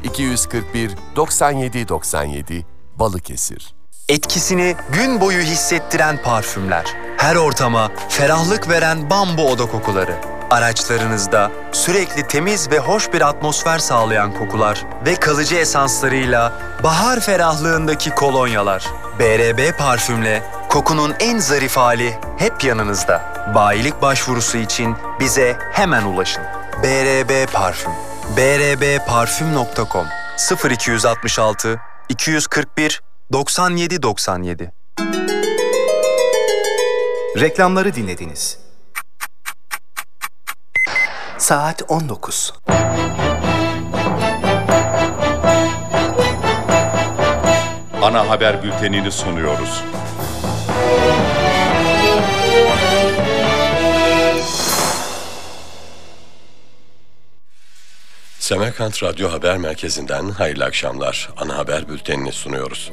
241 97 97 Balıkesir. Etkisini gün boyu hissettiren parfümler. Her ortama ferahlık veren bambu oda kokuları. Araçlarınızda sürekli temiz ve hoş bir atmosfer sağlayan kokular ve kalıcı esanslarıyla bahar ferahlığındaki kolonyalar. BRB Parfüm'le kokunun en zarif hali hep yanınızda. Bayilik başvurusu için bize hemen ulaşın. BRB Parfüm. brBparfüm.com 0266 241 97 97. Reklamları dinlediniz. Saat 19. Ana haber bültenini sunuyoruz. Semerkant Radyo Haber Merkezi'nden hayırlı akşamlar. Ana haber bültenini sunuyoruz.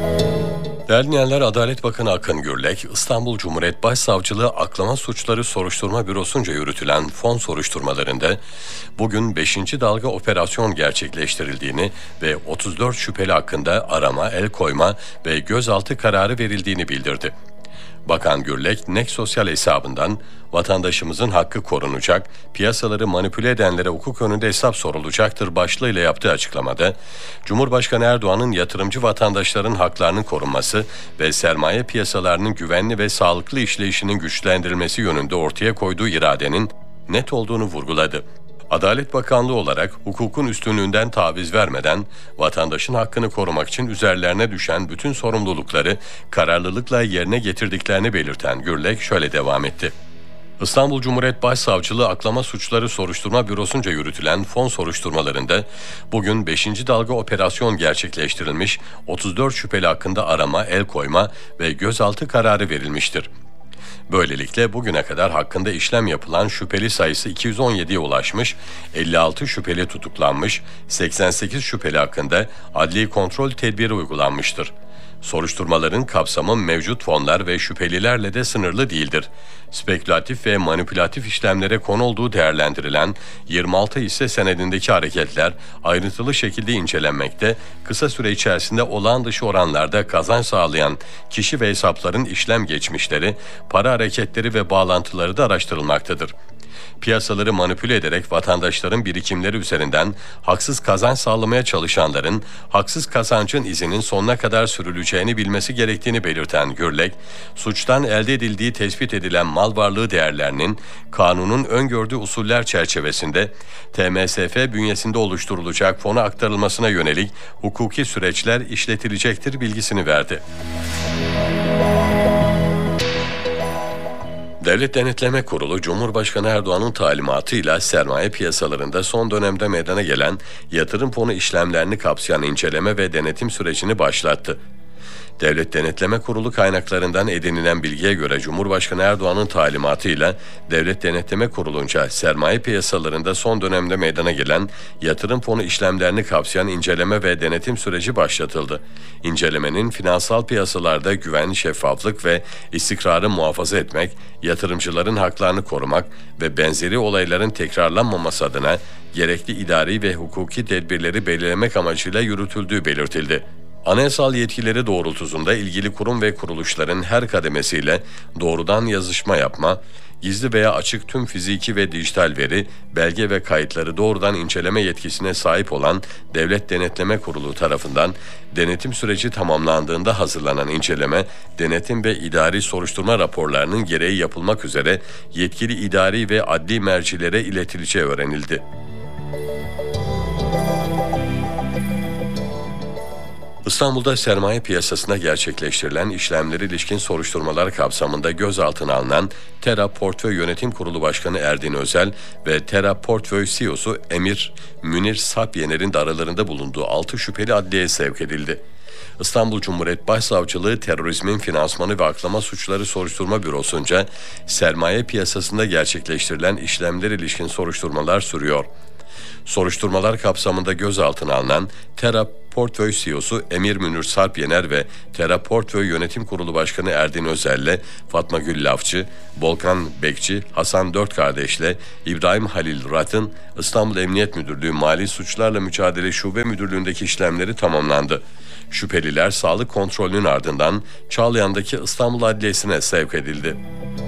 Değerli dinleyenler, Adalet Bakanı Akın Gürlek, İstanbul Cumhuriyet Başsavcılığı Aklama Suçları Soruşturma Bürosu'nca yürütülen fon soruşturmalarında bugün 5. dalga operasyon gerçekleştirildiğini ve 34 şüpheli hakkında arama, el koyma ve gözaltı kararı verildiğini bildirdi. Bakan Gürlek, Nek Sosyal hesabından vatandaşımızın hakkı korunacak, piyasaları manipüle edenlere hukuk önünde hesap sorulacaktır başlığıyla yaptığı açıklamada, Cumhurbaşkanı Erdoğan'ın yatırımcı vatandaşların haklarının korunması ve sermaye piyasalarının güvenli ve sağlıklı işleyişinin güçlendirilmesi yönünde ortaya koyduğu iradenin net olduğunu vurguladı. Adalet Bakanlığı olarak hukukun üstünlüğünden taviz vermeden vatandaşın hakkını korumak için üzerlerine düşen bütün sorumlulukları kararlılıkla yerine getirdiklerini belirten Gürlek şöyle devam etti. İstanbul Cumhuriyet Başsavcılığı Aklama Suçları Soruşturma Bürosu'nca yürütülen fon soruşturmalarında bugün 5. dalga operasyon gerçekleştirilmiş, 34 şüpheli hakkında arama, el koyma ve gözaltı kararı verilmiştir. Böylelikle bugüne kadar hakkında işlem yapılan şüpheli sayısı 217'ye ulaşmış, 56 şüpheli tutuklanmış, 88 şüpheli hakkında adli kontrol tedbiri uygulanmıştır. Soruşturmaların kapsamı mevcut fonlar ve şüphelilerle de sınırlı değildir. Spekülatif ve manipülatif işlemlere konu olduğu değerlendirilen 26 hisse senedindeki hareketler ayrıntılı şekilde incelenmekte, kısa süre içerisinde olağan dışı oranlarda kazanç sağlayan kişi ve hesapların işlem geçmişleri, para hareketleri ve bağlantıları da araştırılmaktadır. Piyasaları manipüle ederek vatandaşların birikimleri üzerinden haksız kazanç sağlamaya çalışanların haksız kazancın izinin sonuna kadar sürüleceğini bilmesi gerektiğini belirten Gürlek, suçtan elde edildiği tespit edilen mal varlığı değerlerinin kanunun öngördüğü usuller çerçevesinde TMSF bünyesinde oluşturulacak fona aktarılmasına yönelik hukuki süreçler işletilecektir bilgisini verdi. Devlet Denetleme Kurulu, Cumhurbaşkanı Erdoğan'ın talimatıyla sermaye piyasalarında son dönemde meydana gelen yatırım fonu işlemlerini kapsayan inceleme ve denetim sürecini başlattı. Devlet Denetleme Kurulu kaynaklarından edinilen bilgiye göre Cumhurbaşkanı Erdoğan'ın talimatıyla Devlet Denetleme Kurulu'nca sermaye piyasalarında son dönemde meydana gelen yatırım fonu işlemlerini kapsayan inceleme ve denetim süreci başlatıldı. İncelemenin finansal piyasalarda güven, şeffaflık ve istikrarı muhafaza etmek, yatırımcıların haklarını korumak ve benzeri olayların tekrarlanmaması adına gerekli idari ve hukuki tedbirleri belirlemek amacıyla yürütüldüğü belirtildi. Anayasal yetkileri doğrultusunda ilgili kurum ve kuruluşların her kademesiyle doğrudan yazışma yapma, gizli veya açık tüm fiziki ve dijital veri, belge ve kayıtları doğrudan inceleme yetkisine sahip olan Devlet Denetleme Kurulu tarafından denetim süreci tamamlandığında hazırlanan inceleme, denetim ve idari soruşturma raporlarının gereği yapılmak üzere yetkili idari ve adli mercilere iletileceği öğrenildi. İstanbul'da sermaye piyasasında gerçekleştirilen işlemlere ilişkin soruşturmalar kapsamında gözaltına alınan Tera Portföy Yönetim Kurulu Başkanı Erdin Özel ve Tera Portföy CEO'su Emir Münir Sapyener'in de aralarında bulunduğu 6 şüpheli adliyeye sevk edildi. İstanbul Cumhuriyet Başsavcılığı Terörizmin Finansmanı ve Aklama Suçları Soruşturma Bürosu'nca sermaye piyasasında gerçekleştirilen işlemlere ilişkin soruşturmalar sürüyor. Soruşturmalar kapsamında gözaltına alınan Tera Portföy CEO'su Emir Münir Sarp Yener ve Tera Portföy Yönetim Kurulu Başkanı Erdin Özel'le Fatma Gül Lafçı, Volkan Bekçi, Hasan Dört Kardeş'le İbrahim Halil Rat'ın İstanbul Emniyet Müdürlüğü Mali Suçlarla Mücadele Şube Müdürlüğü'ndeki işlemleri tamamlandı. Şüpheliler sağlık kontrolünün ardından Çağlayan'daki İstanbul Adliyesi'ne sevk edildi.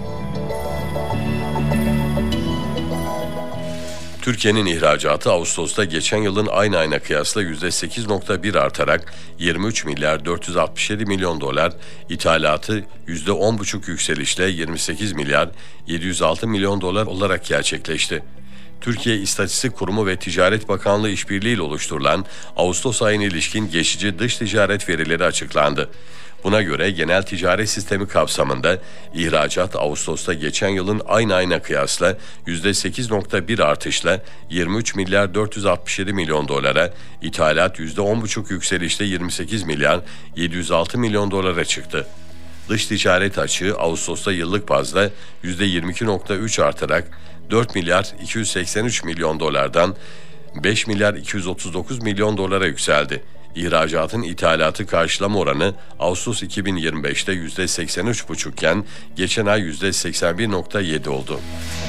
Türkiye'nin ihracatı Ağustos'ta geçen yılın aynı ayına kıyasla %8.1 artarak 23 milyar 467 milyon dolar, ithalatı %10,5 yükselişle 28 milyar 706 milyon dolar olarak gerçekleşti. Türkiye İstatistik Kurumu ve Ticaret Bakanlığı işbirliğiyle oluşturulan Ağustos ayına ilişkin geçici dış ticaret verileri açıklandı. Buna göre genel ticaret sistemi kapsamında ihracat Ağustos'ta geçen yılın aynı ayına kıyasla %8.1 artışla 23 milyar 467 milyon dolara, ithalat %10,5 yükselişle 28 milyar 706 milyon dolara çıktı. Dış ticaret açığı Ağustos'ta yıllık bazda %22.3 artarak 4 milyar 283 milyon dolardan 5 milyar 239 milyon dolara yükseldi. İhracatın ithalatı karşılama oranı Ağustos 2025'te %83,5 iken geçen ay %81,7 oldu.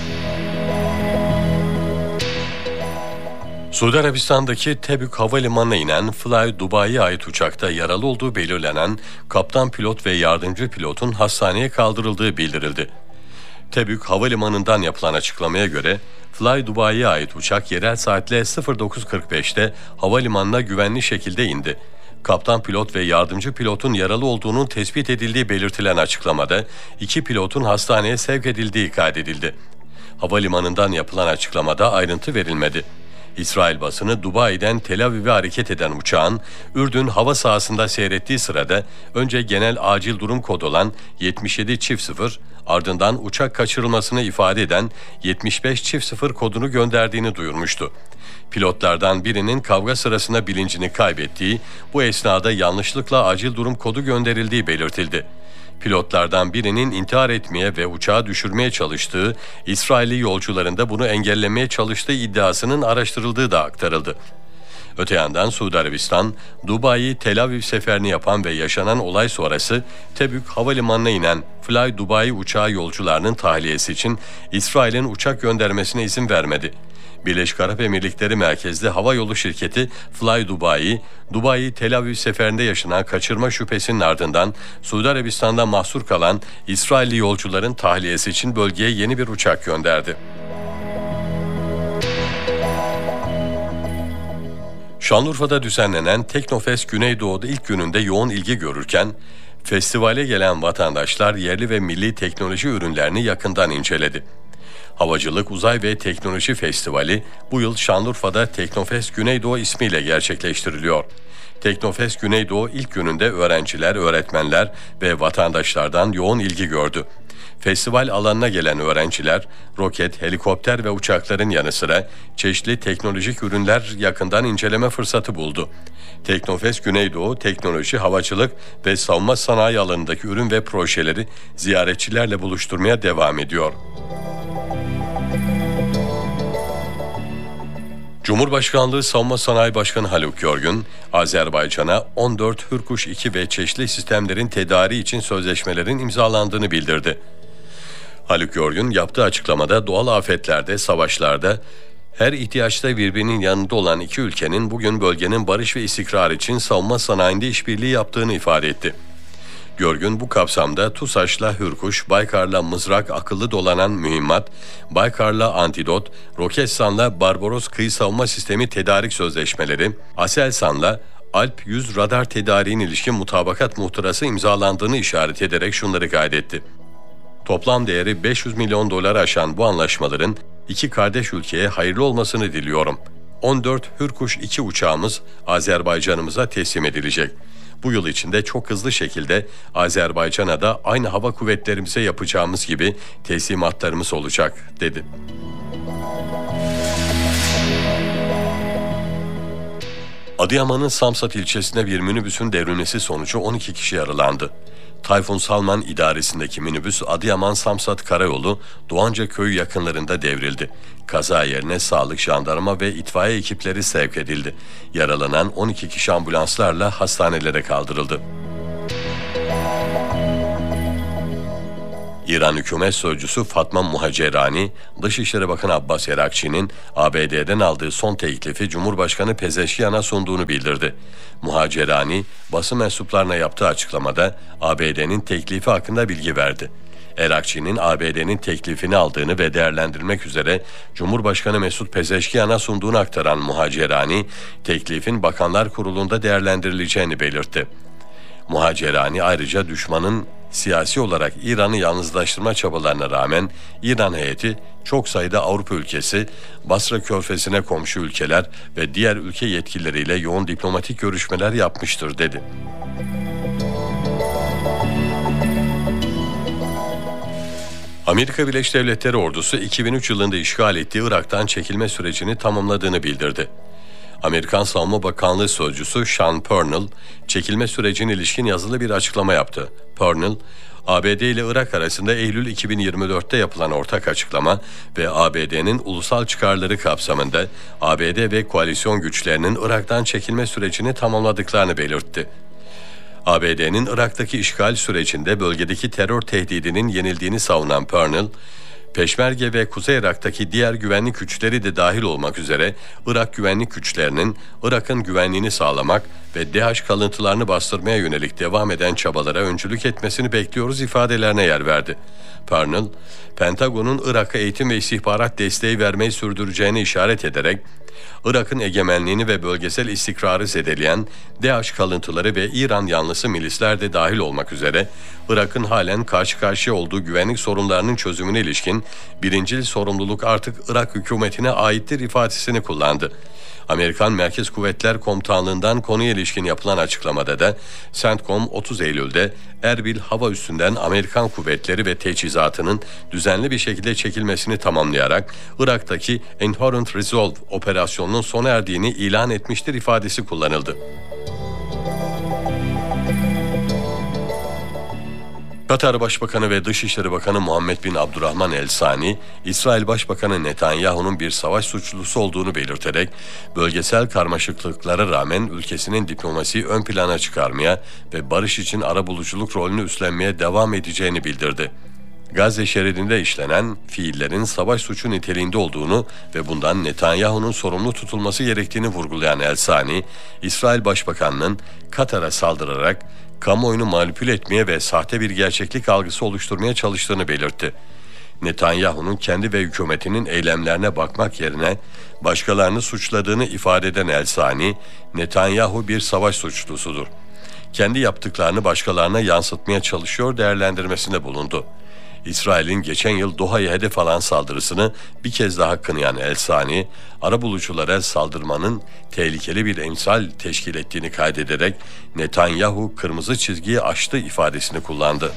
Suudi Arabistan'daki Tebük Havalimanı'na inen Fly Dubai'ye ait uçakta yaralı olduğu belirlenen kaptan pilot ve yardımcı pilotun hastaneye kaldırıldığı bildirildi. Tebük Havalimanı'ndan yapılan açıklamaya göre Fly Dubai'ye ait uçak yerel saatle 09.45'te havalimanına güvenli şekilde indi. Kaptan pilot ve yardımcı pilotun yaralı olduğunun tespit edildiği belirtilen açıklamada 2 pilotun hastaneye sevk edildiği kaydedildi. Havalimanından yapılan açıklamada ayrıntı verilmedi. İsrail basını Dubai'den Tel Aviv'e hareket eden uçağın Ürdün hava sahasında seyrettiği sırada önce genel acil durum kodu olan 77-0 ardından uçak kaçırılmasını ifade eden 75-0 kodunu gönderdiğini duyurmuştu. Pilotlardan birinin kavga sırasında bilincini kaybettiği, bu esnada yanlışlıkla acil durum kodu gönderildiği belirtildi. Pilotlardan birinin intihar etmeye ve uçağı düşürmeye çalıştığı, İsrailli yolcuların da bunu engellemeye çalıştığı iddiasının araştırıldığı da aktarıldı. Öte yandan Suudi Arabistan, Dubai Tel Aviv seferini yapan ve yaşanan olay sonrası Tebük Havalimanı'na inen Fly Dubai uçağı yolcularının tahliyesi için İsrail'in uçak göndermesine izin vermedi. Birleşik Arap Emirlikleri merkezli havayolu şirketi Fly Dubai, Dubai Tel Aviv seferinde yaşanan kaçırma şüphesinin ardından Suudi Arabistan'da mahsur kalan İsrailli yolcuların tahliyesi için bölgeye yeni bir uçak gönderdi. Şanlıurfa'da düzenlenen Teknofest Güneydoğu'da ilk gününde yoğun ilgi görürken, festivale gelen vatandaşlar yerli ve milli teknoloji ürünlerini yakından inceledi. Havacılık, Uzay ve Teknoloji Festivali bu yıl Şanlıurfa'da Teknofest Güneydoğu ismiyle gerçekleştiriliyor. Teknofest Güneydoğu ilk gününde öğrenciler, öğretmenler ve vatandaşlardan yoğun ilgi gördü. Festival alanına gelen öğrenciler, roket, helikopter ve uçakların yanı sıra çeşitli teknolojik ürünler yakından inceleme fırsatı buldu. Teknofest Güneydoğu, teknoloji, havacılık ve savunma sanayi alanındaki ürün ve projeleri ziyaretçilerle buluşturmaya devam ediyor. Cumhurbaşkanlığı Savunma Sanayi Başkanı Haluk Görgün, Azerbaycan'a 14 Hürkuş 2 ve çeşitli sistemlerin tedariği için sözleşmelerin imzalandığını bildirdi. Haluk Görgün yaptığı açıklamada doğal afetlerde, savaşlarda her ihtiyaçta birbirinin yanında olan iki ülkenin bugün bölgenin barış ve istikrar için savunma sanayinde işbirliği yaptığını ifade etti. Görgün bu kapsamda TUSAŞ'la Hürkuş, Baykar'la Mızrak akıllı dolanan mühimmat, Baykar'la Antidot, Roketsan'la Barbaros kıyı savunma sistemi tedarik sözleşmeleri, Aselsan'la Alp 100 radar tedariğine ilişkin mutabakat muhtırası imzalandığını işaret ederek şunları kaydetti. Toplam değeri 500 milyon doları aşan bu anlaşmaların iki kardeş ülkeye hayırlı olmasını diliyorum. 14 Hürkuş 2 uçağımız Azerbaycan'ımıza teslim edilecek. Bu yıl içinde çok hızlı şekilde Azerbaycan'a da aynı hava kuvvetlerimize yapacağımız gibi teslimatlarımız olacak, dedi. Adıyaman'ın Samsat ilçesinde bir minibüsün devrilmesi sonucu 12 kişi yaralandı. Tayfun Salman idaresindeki minibüs Adıyaman-Samsat Karayolu Doğanca Köyü yakınlarında devrildi. Kaza yerine sağlık, jandarma ve itfaiye ekipleri sevk edildi. Yaralanan 12 kişi ambulanslarla hastanelere kaldırıldı. İran hükümet sözcüsü Fatma Muhacerani, Dışişleri Bakanı Abbas Erakçı'nın ABD'den aldığı son teklifi Cumhurbaşkanı Pezeşkian'a sunduğunu bildirdi. Muhacerani, basın mensuplarına yaptığı açıklamada ABD'nin teklifi hakkında bilgi verdi. Erakçı'nın ABD'nin teklifini aldığını ve değerlendirmek üzere Cumhurbaşkanı Mesut Pezeşkian'a sunduğunu aktaran Muhacerani, teklifin Bakanlar Kurulu'nda değerlendirileceğini belirtti. Muhacerani ayrıca düşmanın siyasi olarak İran'ı yalnızlaştırma çabalarına rağmen İran heyeti çok sayıda Avrupa ülkesi, Basra Körfezi'ne komşu ülkeler ve diğer ülke yetkilileriyle yoğun diplomatik görüşmeler yapmıştır dedi. Amerika Birleşik Devletleri ordusu 2003 yılında işgal ettiği Irak'tan çekilme sürecini tamamladığını bildirdi. Amerikan Savunma Bakanlığı Sözcüsü Sean Purnell, çekilme sürecine ilişkin yazılı bir açıklama yaptı. Purnell, ABD ile Irak arasında Eylül 2024'te yapılan ortak açıklama ve ABD'nin ulusal çıkarları kapsamında ABD ve koalisyon güçlerinin Irak'tan çekilme sürecini tamamladıklarını belirtti. ABD'nin Irak'taki işgal sürecinde bölgedeki terör tehdidinin yenildiğini savunan Purnell, Peşmerge ve Kuzey Irak'taki diğer güvenlik güçleri de dahil olmak üzere Irak güvenlik güçlerinin Irak'ın güvenliğini sağlamak ve DAEŞ kalıntılarını bastırmaya yönelik devam eden çabalara öncülük etmesini bekliyoruz ifadelerine yer verdi. Purnell, Pentagon'un Irak'a eğitim ve istihbarat desteği vermeyi sürdüreceğini işaret ederek, Irak'ın egemenliğini ve bölgesel istikrarı zedeleyen DAEŞ kalıntıları ve İran yanlısı milisler de dahil olmak üzere Irak'ın halen karşı karşıya olduğu güvenlik sorunlarının çözümüne ilişkin birincil sorumluluk artık Irak hükümetine aittir ifadesini kullandı. Amerikan Merkez Kuvvetler Komutanlığı'ndan konuya ilişkin yapılan açıklamada da CENTCOM 30 Eylül'de Erbil hava üssünden Amerikan kuvvetleri ve teçhizatının düzenli bir şekilde çekilmesini tamamlayarak Irak'taki Inherent Resolve operasyonunun sona erdiğini ilan etmiştir ifadesi kullanıldı. Katar Başbakanı ve Dışişleri Bakanı Muhammed bin Abdurrahman El Sani, İsrail Başbakanı Netanyahu'nun bir savaş suçlusu olduğunu belirterek, bölgesel karmaşıklıklara rağmen ülkesinin diplomasiyi ön plana çıkarmaya ve barış için arabuluculuk rolünü üstlenmeye devam edeceğini bildirdi. Gazze şeridinde işlenen fiillerin savaş suçu niteliğinde olduğunu ve bundan Netanyahu'nun sorumlu tutulması gerektiğini vurgulayan El Sani, İsrail Başbakanı'nın Katar'a saldırarak kamuoyunu manipüle etmeye ve sahte bir gerçeklik algısı oluşturmaya çalıştığını belirtti. Netanyahu'nun kendi ve hükümetinin eylemlerine bakmak yerine başkalarını suçladığını ifade eden El Sani, Netanyahu bir savaş suçlusudur. Kendi yaptıklarını başkalarına yansıtmaya çalışıyor değerlendirmesinde bulundu. İsrail'in geçen yıl Doha'ya hedef alan saldırısını bir kez daha kınayan El Sani, arabuluculara saldırmanın tehlikeli bir emsal teşkil ettiğini kaydederek Netanyahu kırmızı çizgiyi aştı ifadesini kullandı.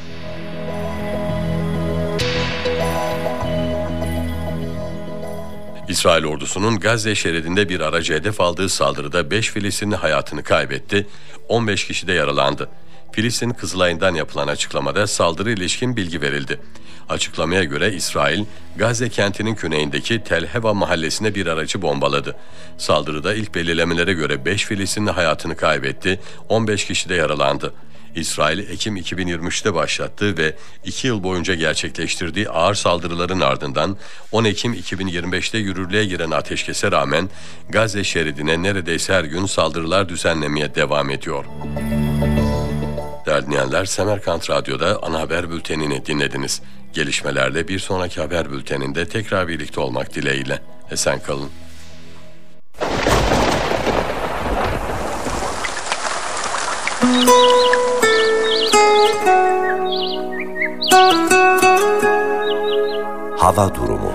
İsrail ordusunun Gazze şeridinde bir aracı hedef aldığı saldırıda 5 Filistinli hayatını kaybetti, 15 kişi de yaralandı. Filistin Kızılay'ından yapılan açıklamada saldırı ilişkin bilgi verildi. Açıklamaya göre İsrail, Gazze kentinin güneyindeki Tel Heva mahallesine bir aracı bombaladı. Saldırıda ilk belirlemelere göre 5 Filistinli hayatını kaybetti, 15 kişi de yaralandı. İsrail, Ekim 2023'te başlattığı ve 2 yıl boyunca gerçekleştirdiği ağır saldırıların ardından 10 Ekim 2025'te yürürlüğe giren ateşkese rağmen Gazze şeridine neredeyse her gün saldırılar düzenlemeye devam ediyor. Değerli dinleyenler, Semerkant Radyo'da ana haber bültenini dinlediniz. Gelişmelerle bir sonraki haber bülteninde tekrar birlikte olmak dileğiyle. Esen kalın. Hava durumu.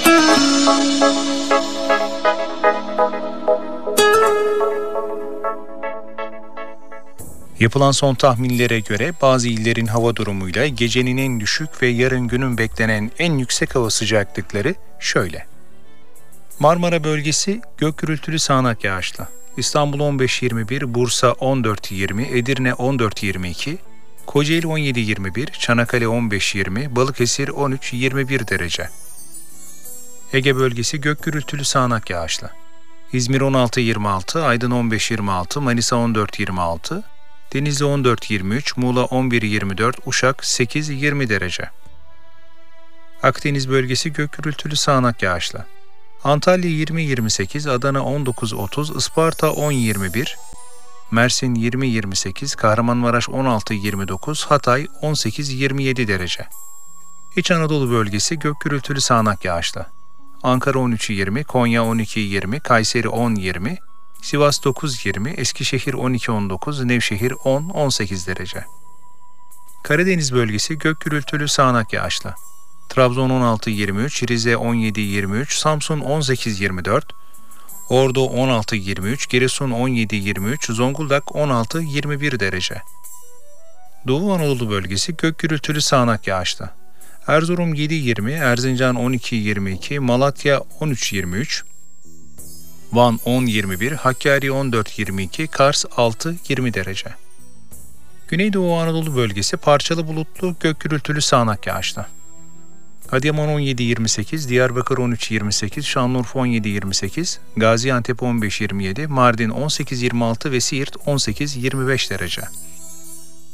Yapılan son tahminlere göre bazı illerin hava durumuyla gecenin en düşük ve yarın günün beklenen en yüksek hava sıcaklıkları şöyle. Marmara bölgesi gök gürültülü sağanak yağışlı. İstanbul 15-21, Bursa 14-20, Edirne 14-22, Kocaeli 17-21, Çanakkale 15-20, Balıkesir 13-21 derece. Ege bölgesi gök gürültülü sağanak yağışlı. İzmir 16-26, Aydın 15-26, Manisa 14-26, Denizli 14-23, Muğla 11-24, Uşak 8-20 derece. Akdeniz bölgesi gök gürültülü sağanak yağışlı. Antalya 20-28, Adana 19-30, Isparta 10-21, Mersin 20-28, Kahramanmaraş 16-29, Hatay 18-27 derece. İç Anadolu bölgesi gök gürültülü sağanak yağışlı. Ankara 13-20, Konya 12-20, Kayseri 10-20, Sivas 9-20, Eskişehir 12-19, Nevşehir 10-18 derece. Karadeniz bölgesi gök gürültülü sağanak yağışlı. Trabzon 16-23, Rize 17-23, Samsun 18-24, Ordu 16-23, Giresun 17-23, Zonguldak 16-21 derece. Doğu Anadolu bölgesi gök gürültülü sağanak yağışlı. Erzurum 7-20, Erzincan 12-22, Malatya 13-23, Van 10-21, Hakkari 14-22, Kars 6-20 derece. Güneydoğu Anadolu bölgesi parçalı bulutlu gök gürültülü sağanak yağışlı. Adıyaman 17-28, Diyarbakır 13-28, Şanlıurfa 17-28, Gaziantep 15-27, Mardin 18-26 ve Siirt 18-25 derece.